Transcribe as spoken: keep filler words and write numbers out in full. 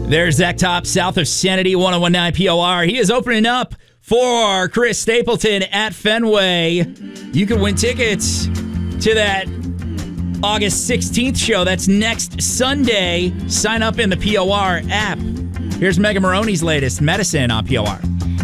There's Zach Top, south of Sanity, one oh one point nine P O R. He is opening up for Chris Stapleton at Fenway. You can win tickets to that August sixteenth show. That's next Sunday. Sign up in the P O R app. Here's Mega Maroney's latest Medicine on P O R.